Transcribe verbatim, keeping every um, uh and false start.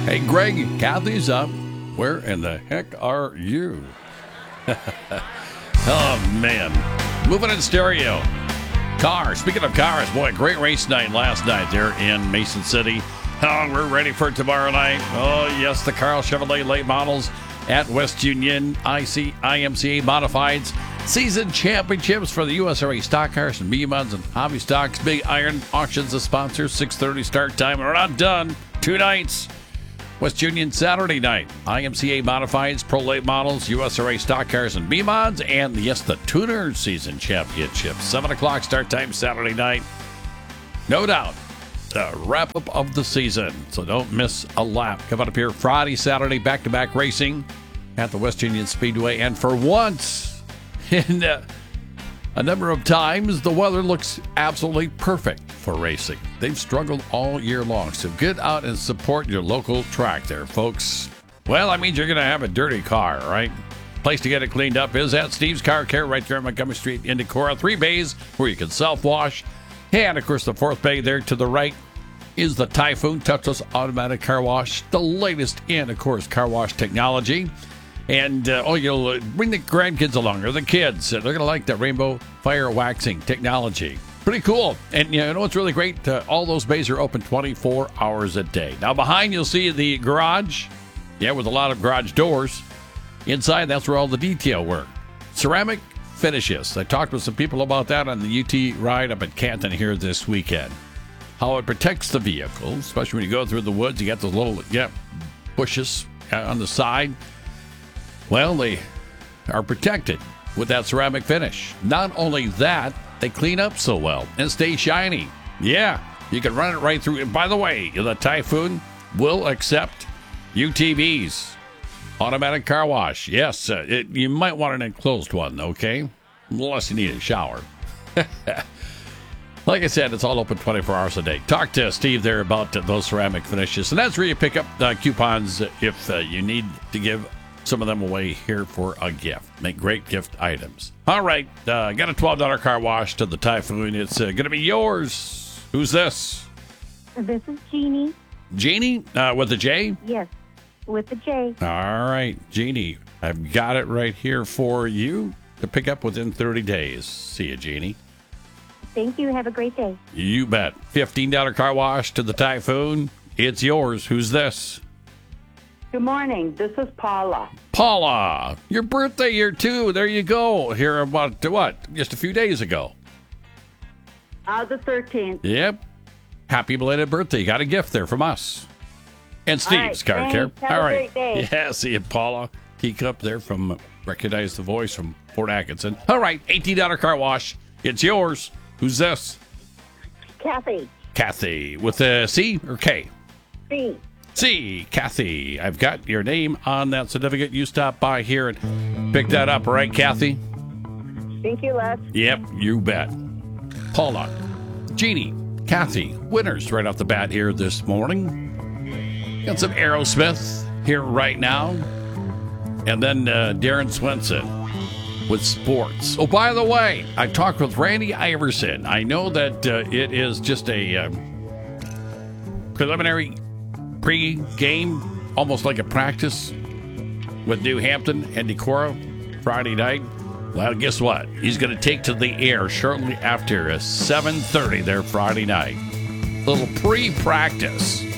Hey, Greg, Kathy's up. Where in the heck are you? Oh, man. Moving in stereo. Cars. Speaking of cars, boy, great race night last night there in Mason City. Oh, we're ready for tomorrow night. Oh, yes, the Carl Chevrolet late models at West Union I C I M C A Modifieds. Season championships for the U S R A Stock Cars and Behemoths and Hobby Stocks. Big Iron Auctions, the sponsor. six thirty start time. We're not done. Two nights. West Union Saturday night. I M C A Modifieds, Pro Late Models, U S R A Stock Cars and B-Mods, and yes, the Tuner Season Championship. seven o'clock start time Saturday night. No doubt, the wrap-up of the season, so don't miss a lap. Coming up here Friday, Saturday, back-to-back racing at the West Union Speedway. And for once, in uh, a number of times, the weather looks absolutely perfect for racing. They've struggled all year long, so get out and support your local track there, folks. Well, that means you're going to have a dirty car, right? Place to get it cleaned up is at Steve's Car Care right there on Montgomery Street in Decorah. Three bays where you can self-wash. And, of course, the fourth bay there to the right is the Typhoon Touchless Automatic Car Wash, the latest in, of course, car wash technology. And, uh, oh, you'll uh, bring the grandkids along, or the kids. They're going to like the Rainbow Fire Waxing technology. Pretty cool. And you know what's really great? Uh, all those bays are open twenty-four hours a day. Now, behind you'll see the garage. Yeah, with a lot of garage doors. Inside, that's where all the detail work. Ceramic finishes. I talked with some people about that on the U T ride up at Canton here this weekend. How it protects the vehicle, especially when you go through the woods. You got those little yeah, bushes on the side. Well, they are protected with that ceramic finish. Not only that, they clean up so well and stay shiny. Yeah, you can run it right through. And by the way, the Typhoon will accept U T Vs, automatic car wash. Yes, uh, it, you might want an enclosed one, okay? Unless you need a shower. Like I said, it's all open twenty-four hours a day. Talk to Steve there about uh, those ceramic finishes. And that's where you pick up uh, coupons if uh, you need to give some of them away here for a gift. Make great gift items. All right, uh, got a twelve dollars car wash to the Typhoon. It's uh, going to be yours. Who's this? This is Jeannie. Jeannie, uh, with a J? Yes, with a J. All right, Jeannie, I've got it right here for you to pick up within thirty days. See you, Jeannie. Thank you. Have a great day. You bet. fifteen dollars car wash to the Typhoon. It's yours. Who's this? Good morning. This is Paula. Paula, your birthday year, too. There you go. Here about, what, just a few days ago. Uh, the thirteenth. Yep. Happy belated birthday. You got a gift there from us. And Steve's All Car right, Care. thanks. Have All a right. great day. Yeah, see you, Paula. Teacup there from, uh, recognize the voice from Fort Atkinson. All right, eighteen dollars car wash. It's yours. Who's this? Kathy. Kathy. With a C or K? C. C. Kathy. I've got your name on that certificate. You stop by here and pick that up, all right, Kathy? Thank you, Les. Yep, you bet. Paula, Jeannie, Kathy, winners right off the bat here this morning. Got some Aerosmith here right now. And then uh, Darren Swenson with sports. Oh, by the way, I talked with Randy Iverson. I know that uh, it is just a uh, preliminary pre-game, almost like a practice with New Hampton and Decorah Friday night. Well, guess what? He's going to take to the air shortly after seven thirty there Friday night. Little pre-practice.